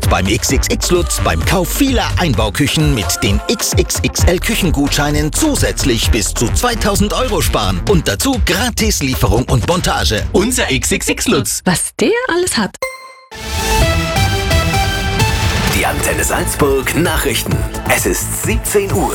Und beim XXX Lutz beim Kauf vieler Einbauküchen mit den XXXL Küchengutscheinen zusätzlich bis zu 2000 € sparen. Und dazu gratis Lieferung und Montage. Unser XXX Lutz. Was der alles hat. Die Antenne Salzburg Nachrichten. Es ist 17 Uhr.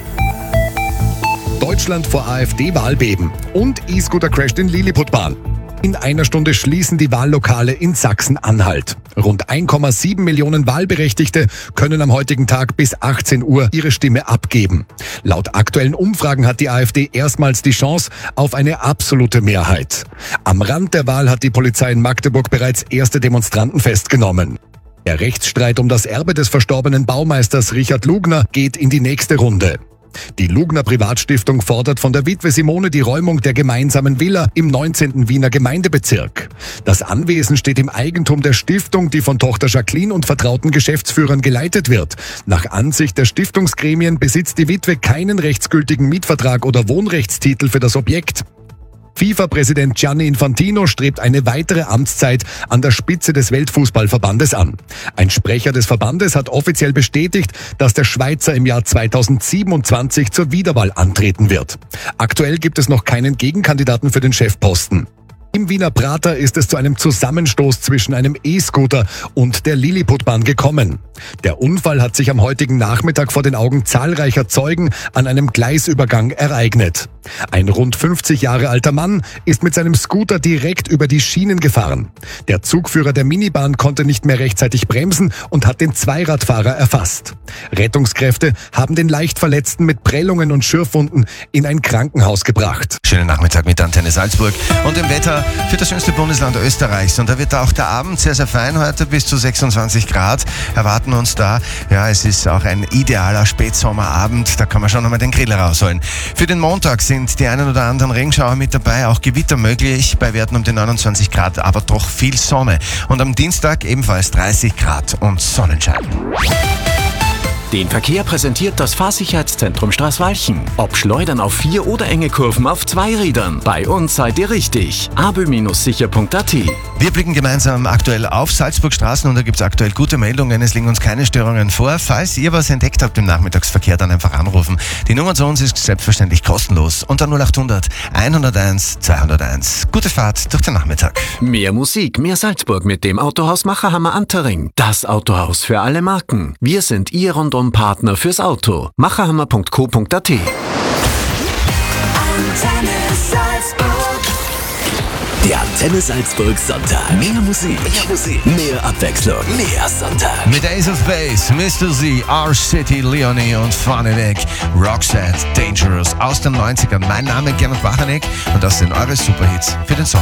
Deutschland vor AfD-Wahlbeben und E-Scooter crasht in Lilliputbahn. In einer Stunde schließen die Wahllokale in Sachsen-Anhalt. Rund 1,7 Millionen Wahlberechtigte können am heutigen Tag bis 18 Uhr ihre Stimme abgeben. Laut aktuellen Umfragen hat die AfD erstmals die Chance auf eine absolute Mehrheit. Am Rand der Wahl hat die Polizei in Magdeburg bereits erste Demonstranten festgenommen. Der Rechtsstreit um das Erbe des verstorbenen Baumeisters Richard Lugner geht in die nächste Runde. Die Lugner Privatstiftung fordert von der Witwe Simone die Räumung der gemeinsamen Villa im 19. Wiener Gemeindebezirk. Das Anwesen steht im Eigentum der Stiftung, die von Tochter Jacqueline und vertrauten Geschäftsführern geleitet wird. Nach Ansicht der Stiftungsgremien besitzt die Witwe keinen rechtsgültigen Mietvertrag oder Wohnrechtstitel für das Objekt. FIFA-Präsident Gianni Infantino strebt eine weitere Amtszeit an der Spitze des Weltfußballverbandes an. Ein Sprecher des Verbandes hat offiziell bestätigt, dass der Schweizer im Jahr 2027 zur Wiederwahl antreten wird. Aktuell gibt es noch keinen Gegenkandidaten für den Chefposten. Im Wiener Prater ist es zu einem Zusammenstoß zwischen einem E-Scooter und der Lilliputbahn gekommen. Der Unfall hat sich am heutigen Nachmittag vor den Augen zahlreicher Zeugen an einem Gleisübergang ereignet. Ein rund 50 Jahre alter Mann ist mit seinem Scooter direkt über die Schienen gefahren. Der Zugführer der Minibahn konnte nicht mehr rechtzeitig bremsen und hat den Zweiradfahrer erfasst. Rettungskräfte haben den leicht Verletzten mit Prellungen und Schürfwunden in ein Krankenhaus gebracht. Schönen Nachmittag mit Antenne Salzburg und dem Wetter für das schönste Bundesland Österreichs. Und da wird auch der Abend sehr, sehr fein heute, bis zu 26 Grad erwarten uns da. Ja, es ist auch ein idealer Spätsommerabend, da kann man schon einmal den Grill rausholen. Für den Montag sind die einen oder anderen Regenschauer mit dabei, auch Gewitter möglich, bei Werten um die 29 Grad, aber doch viel Sonne. Und am Dienstag ebenfalls 30 Grad und Sonnenschein. Den Verkehr präsentiert das Fahrsicherheitszentrum Straßwalchen. Ob Schleudern auf 4 oder enge Kurven auf 2 Rädern. Bei uns seid ihr richtig. abö-sicher.at. Wir blicken gemeinsam aktuell auf Salzburg Straßen und da gibt es aktuell gute Meldungen. Es liegen uns keine Störungen vor. Falls ihr was entdeckt habt im Nachmittagsverkehr, dann einfach anrufen. Die Nummer zu uns ist selbstverständlich kostenlos. Unter 0800 101 201. Gute Fahrt durch den Nachmittag. Mehr Musik, mehr Salzburg mit dem Autohaus Macherhammer Antering. Das Autohaus für alle Marken. Wir sind Ihr rundum Partner fürs Auto. macherhammer.co.at. Antenne Salzburg. Der Antenne Salzburg Sonntag. Mehr Musik, mehr Abwechslung, mehr Sonntag. Mit Ace of Base, Mr. Z, R-City, Leonie und vorneweg Roxette, Dangerous aus den 90ern. Mein Name ist Gernot Wachanek und das sind eure Superhits für den Sonntag.